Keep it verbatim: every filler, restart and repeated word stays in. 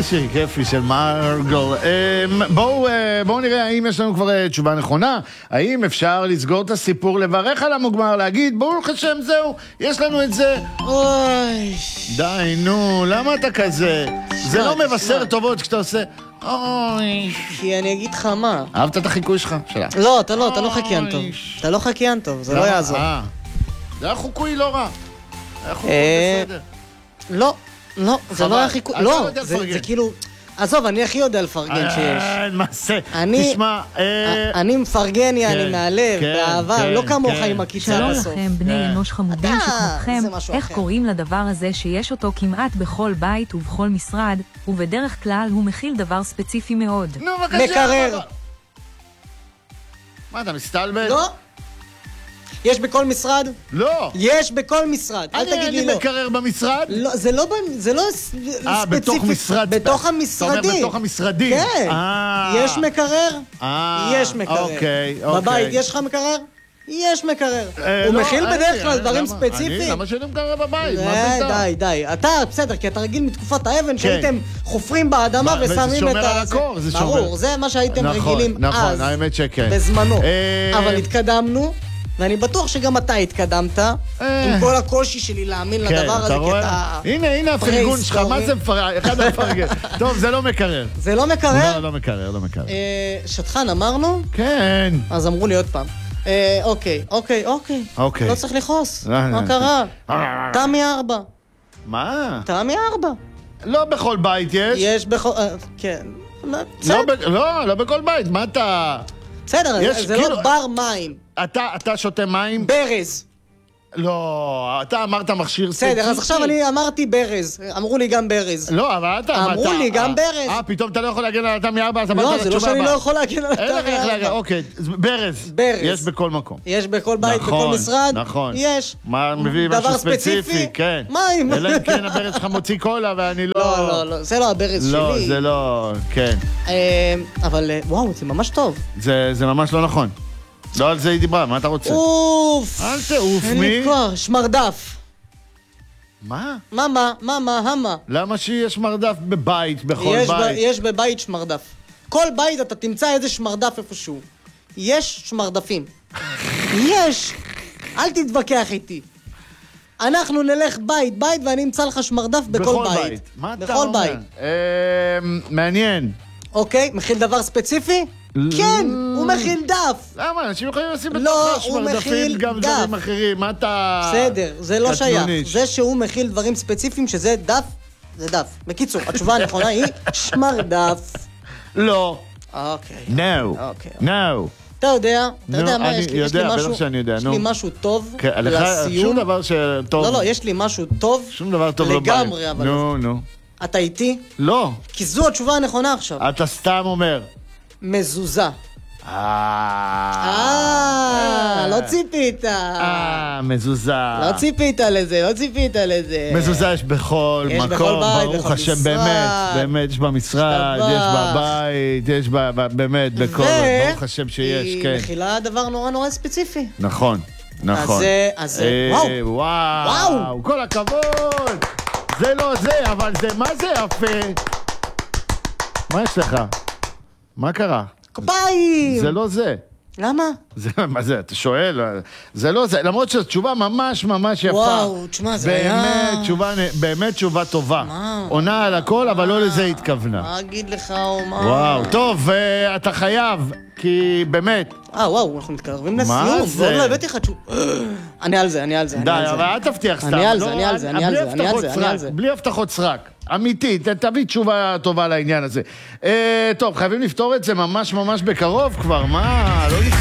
איזה שיר כיפי של מרגל. בואו, בואו נראה האם יש לנו כבר תשובה נכונה, האם אפשר לסגור את הסיפור, לברך על המוגמר, להגיד ברוך השם זהו, יש לנו את זה. אוי. די, נו, למה אתה כזה? זה לא מבשר טובות כשאתה עושה אוי. כי אני אגיד לך מה. אהבת את החיקוי שלך? שלה. לא, אתה לא, אתה לא חקיין טוב. אתה לא חקיין טוב, זה לא יעזור. זה היה חיקוי לא רע. היה חיקוי בסדר. לא, לא, זה לא היה חיקוי. לא, זה כאילו... עזוב, אני הכי יודע לפרגן שיש. מה זה? תשמע... אני מפרגן, אני מהלב, באהבה, לא כמוך עם הקיצה שלום בסוף. לכם, בני אנוש חמודים שכמוכם, איך קוראים לדבר הזה שיש אותו כמעט בכל בית ובכל משרד, ובדרך כלל הוא מכיל דבר ספציפי מאוד. נו, בבקשה. מקרר. מה, אתה מסתלבט? לא. יש בכל משרד? לא. יש בכל משרד, אל תגיד לי לא. אני מקרר במשרד? לא, זה לא, זה לא ספציפי. אה, בתוך משרד. בתוך המשרדים. אתה אומר בתוך המשרדים. כן. יש מקרר? יש מקרר. אוקיי, אוקיי. בבית יש לך מקרר? יש מקרר. הוא מכיל בדרך כלל דברים ספציפיים. אני, למה שאני מקרר בבית? די, די. אתה, בסדר, כי אתה רגיל מתקופת האבן שהייתם חופרים באדמה ושמים את ה... זה שומר על הקור. ברור, זה מה שהייתם רגילים אז. נכון, האמת שכן. בזמנו. אבל התקדמנו. ואני בטוח שגם אתה התקדמת, עם כל הקושי שלי להאמין לדבר הזה, כי אתה... הנה, הנה הפרגון שלך, מה זה מפרגן? אחד הפרגן. טוב, זה לא מקרר. זה לא מקרר? לא, לא מקרר, לא מקרר. שטחן, אמרנו? כן. אז אמרו לי עוד פעם. אוקיי, אוקיי, אוקיי. אוקיי. לא צריך לכעוס. מה קרה? תמי ארבע. מה? תמי ארבע. לא בכל בית יש. יש בכל... כן. לא, לא בכל בית, מה אתה... בסדר, זה לא בר מים. אתה, אתה שותה מים? ברז. לא, אתה אמרת מכשיר ספציפי. בסדר, אז עכשיו אני אמרתי ברז. אמרו לי גם ברז. לא, אבל אתה... אמרו לי גם ברז. אה, פתאום אתה לא יכול להגן על תמי ארבע, אז אמרת לא, זה לא שאני לא יכול להגן על תמי ארבע. אוקיי, ברז. ברז. יש בכל מקום. יש בכל בית, בכל משרד. נכון. יש. מה, מביא משהו ספציפי, כן. מים. אלא אם כן הברז שלך מוציא קולה ואני לא... לא, לא, לא, זה לא הברז שלי. לא, זה לא... כן. אבל וואו, זה ממש טוב. זה ממש לא נכון. לא על זה היא דיברה, מה אתה רוצה? אוף! אל תעוף, מי? אין לי כבר, שמרדף. מה? מה, מה, מה, מה, המה? למה שיש שמרדף בבית, בכל בית? יש בבית שמרדף. כל בית אתה תמצא איזה שמרדף איפשהו. יש שמרדפים. יש! אל תתווכח איתי. אנחנו נלך בית, בית ואני אמצא לך שמרדף בכל בית. בית. מה אתה בכל אומר? בית. מעניין. אוקיי, מכיל דבר ספציפי? כן, הוא מכיל דף. למה? אנשים יכולים לשים לא, בתוך הוא השמרדפים מכיל גם דף. דברים אחרים. מה אתה... בסדר, זה לא שייך. זה שהוא מכיל דברים ספציפיים שזה דף, זה דף. בקיצור, התשובה הנכונה היא שמרדף. לא. אוקיי. No. אוקיי. No. אתה יודע, אתה יודע מה, יש לי יודע, משהו, בטח שאני יודע, יש נו. לי משהו טוב כן, לך לסיום. שום דבר שטוב. לא, לא, יש לי משהו טוב שום דבר טוב לא בא. לגמרי, אבל... נו, נו. אתה איתי? לא. כי זו התשובה הנכונה עכשיו. אתה סתם אומר. מזוזה. אה, לא ציפית. אה, מזוזה. לא ציפית לזה, לא ציפית לזה. מזוזה יש בכל מקום, ברוך השם, באמת, באמת, יש במשרד, יש בבית, יש באמת, בכל, ברוך השם שיש, כן. היא מכילה דבר נורא נורא ספציפי. נכון, נכון. אז וואו. וואו, כל הכבוד. זה לא זה, אבל זה, מה זה יפה? מה יש לך? מה קרה? כפיים! זה לא זה. למה? זה, מה זה, אתה שואל? זה לא זה, למרות שתשובה ממש ממש יפה. וואו, תשמע, זה היה... באמת תשובה, באמת תשובה טובה. מה? עונה על הכל, אבל לא לזה התכוונה. מה אגיד לך או מה? וואו, טוב, אתה חייב, כי באמת... אה, וואו, אנחנו מתקרבים לסיום. מה זה? ועוד לא הבאתי לך תשובה. אני על זה, אני על זה, אני על די, זה. אבל אל תבטיח סתם. אני על זה, אני על זה, אני על זה, אני על זה, אני על זה. בלי הבטחות סרק. אמיתית, תביא תשובה טובה לעניין הזה. טוב, חייבים לפתור את זה ממש ממש בקרוב כבר, מה? לא נתקרב.